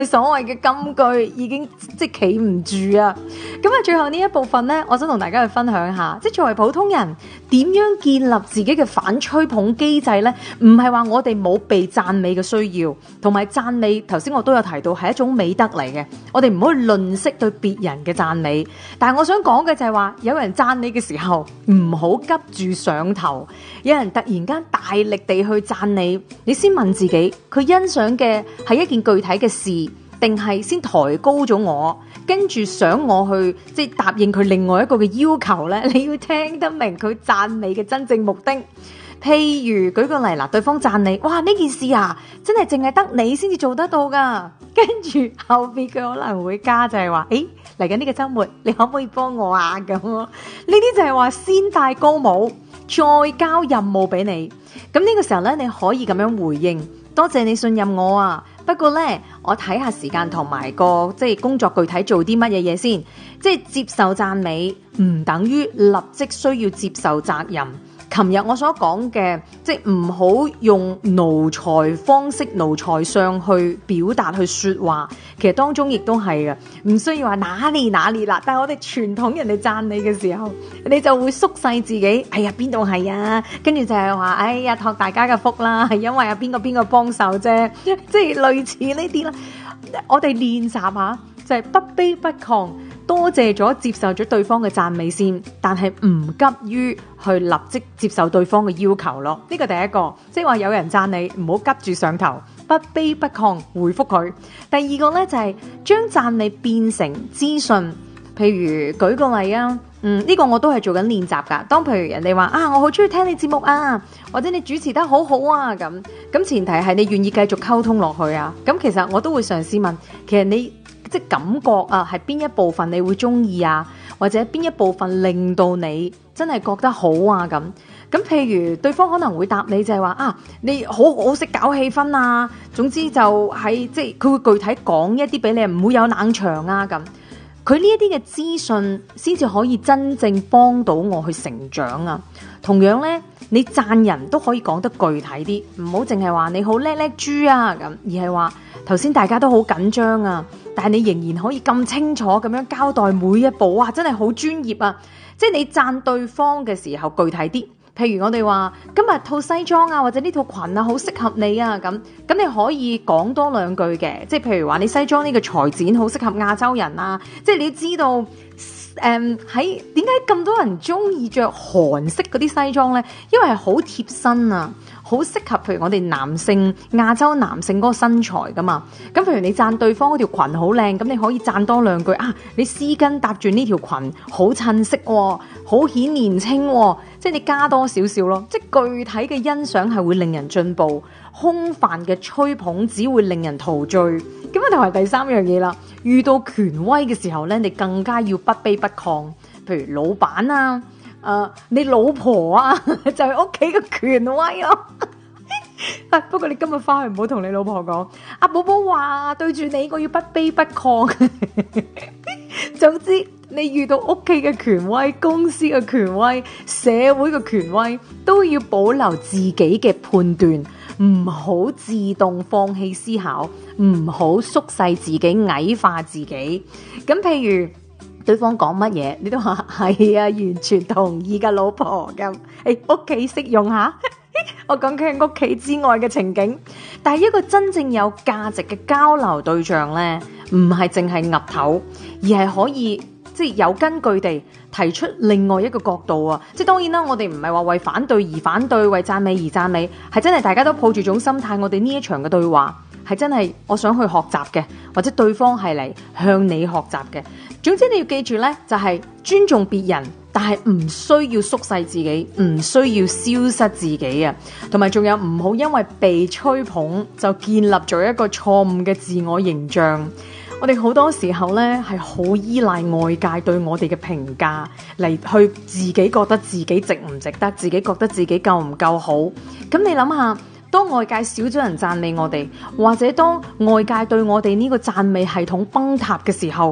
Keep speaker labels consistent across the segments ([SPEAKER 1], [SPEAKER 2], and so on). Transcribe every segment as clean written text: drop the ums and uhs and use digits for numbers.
[SPEAKER 1] 所謂嘅金句已經即係企唔住啊！咁啊，最後呢一部分呢，我想同大家去分享下，即係作為普通人點樣建立自己嘅反吹捧機制呢？唔係話我哋冇被讚美嘅需要，同埋讚美頭先我都有提到係一種美德嚟嘅，我哋唔可以吝嗇對別人嘅讚美。但係我想講嘅就係話，有人讚你嘅時候，唔好急住上頭。有人突然間大力地去讚你，你先問自己，佢欣賞嘅係一件具體嘅事，定係先抬高咗我，跟住想我去即係答應佢另外一個嘅要求呢？你要聽得明佢讚美嘅真正目的。譬如舉個例嗱，對方讚你，哇，呢件事啊，真係淨係得你先至做得到噶。跟住後邊佢可能會加就係話，誒，嚟緊呢個週末，你可唔可以幫我啊？咁呢啲就係話先戴高帽，再交任務俾你。咁呢個時候呢，你可以咁樣回應，多謝你信任我啊。不過呢，我睇下時間同埋個即係工作具體做啲乜嘢嘢先。即係接受讚美唔等於立即需要接受責任。琴日我所講嘅，即係唔好用奴才方式、奴才相去表達去說話，其實當中亦都係嘅，唔需要話哪裏啦。但係我哋傳統人哋讚你嘅時候，你就會縮細自己，哎呀邊度係啊，跟住就係話，哎呀託大家嘅福啦，係因為啊邊個幫手啫，即係類似呢啲啦。我哋練習下，就係不卑不亢。多謝咗接受咗對方嘅讚美先，但係唔急於去立即接受對方嘅要求咯。呢個第一個，即係話有人讚你，唔好急住上頭，不卑不亢回覆佢。第二個呢，就係將讚美變成資訊，譬如舉個例啊，呢個我都係做緊練習噶。當譬如人哋話啊，我好中意聽你節目啊，或者你主持得好好啊，咁前提係你願意繼續溝通落去啊。咁其實我都會嘗試問，其實你即係感覺啊，係邊一部分你會中意啊，或者邊一部分令到你真係覺得好啊咁。譬如對方可能會答你就係話啊，你好識搞氣氛啊，總之就係即係佢會具體講一啲俾你，唔會有冷場啊咁。佢呢一啲嘅資訊先至可以真正幫到我去成長啊。同樣呢，你讚人都可以講得具體啲，唔好淨係話你好叻叻豬啊咁，而係話頭先大家都好緊張啊，但係你仍然可以咁清楚咁樣交代每一步，哇，真係好專業啊！即係你讚對方嘅時候具體啲，譬如我哋話今日套西裝啊，或者呢套裙啊，好適合你啊，咁你可以講多兩句嘅，即係譬如話你西裝呢個裁剪好適合亞洲人啊，即係你知道。喺點解咁多人中意着韓式嗰啲西裝呢？因為係好貼身啊，好適合譬如我哋男性亞洲男性嗰個身材噶嘛。咁譬如你讚對方嗰條裙好靚，咁你可以讚多兩句啊！你絲巾搭住呢條裙好襯色喎，好顯年輕喎，即係你加多少少咯。即係具體嘅欣賞係會令人進步，空泛嘅吹捧只會令人陶醉。咁啊，同埋第三樣嘢啦，遇到權威嘅時候咧，你更加要不卑不亢。譬如老闆啊，你老婆啊，就係屋企嘅權威咯。不過你今日翻去唔好同你老婆講，阿寶寶話對住你，我要不卑不亢。總之，你遇到屋企嘅權威、公司嘅權威、社會嘅權威，都要保留自己嘅判斷。唔好自動放棄思考，唔好縮細自己、矮化自己。咁譬如對方講乜嘢，你都話係啊，完全同意㗎，老婆咁。屋企適用下，我講佢係屋企之外嘅情景。但係一個真正有價值嘅交流對象呢，唔係淨係岌頭，而係可以即係有根據地提出另外一個角度啊！即係當然啦，我哋唔係話為反對而反對，為讚美而讚美，係真係大家都抱住種心態。我哋呢一場嘅對話係真係我想去學習嘅，或者對方係嚟向你學習嘅。總之你要記住呢，就係尊重別人，但係唔需要縮細自己，唔需要消失自己啊！同埋仲有唔好因為被吹捧就建立咗一個錯誤嘅自我形象。我哋好多時候呢，係好依賴外界對我哋嘅評價嚟去自己覺得自己值唔值得，自己覺得自己夠唔夠好。咁你諗下，當外界少咗人讚美我哋，或者當外界對我哋呢個讚美系統崩塌嘅時候，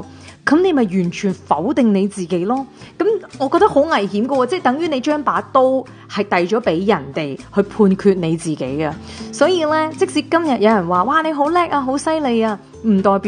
[SPEAKER 1] 咁你咪完全否定你自己咯。咁我覺得好危險噶喎，即係等於你將把刀係遞咗俾人哋去判決你自己嘅。所以咧，即使今日有人話哇你好叻啊，好犀利啊，唔代表